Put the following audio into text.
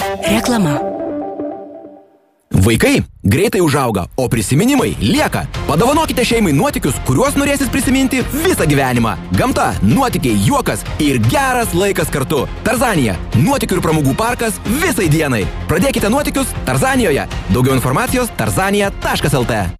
Reklama. Vaikai greitai užauga, o prisiminimai lieka. Padovanokite šeimai nuotykius, kuriuos norėsis prisiminti visą gyvenimą. Gamta, nuotykiai, juokas ir geras laikas kartu. Tarzanija – nuotykių ir pramogų parkas visai dienai. Pradėkite nuotykius Tarzanijoje. Daugiau informacijos tarzanija.lt.